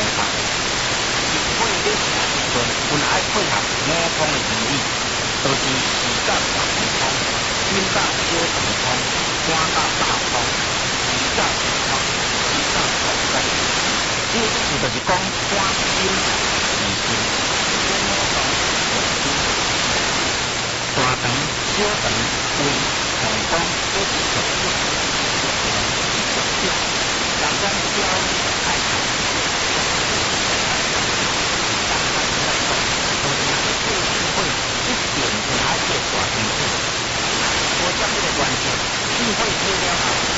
法。会咧行时阵，阮爱配合五通的原理，就是时到大肠通、心到小肠通、肝到大通、脾到胃通、脾到膀胱。这意思就是讲肝心脾心，这五通胃心。大肠、小肠、胃、膀胱这是属性，属性。人讲消你就爱看。一定是爱做大清楚。我将这个关键智慧做了后，